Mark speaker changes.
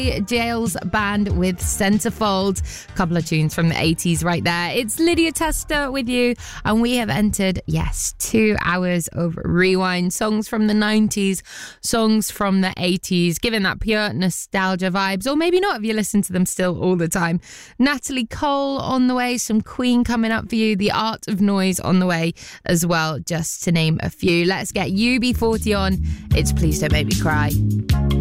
Speaker 1: Jails Band with Centerfold. A couple of tunes from the 80s right there. It's Lydia Tester with you, and we have entered, 2 hours of rewind. Songs from the 90s, songs from the 80s, giving that pure nostalgia vibes, or maybe not if you listen to them still all the time. Natalie Cole on the way, some Queen coming up for you, The Art of Noise on the way as well, just to name a few. Let's get UB40 on. It's Please Don't Make Me Cry.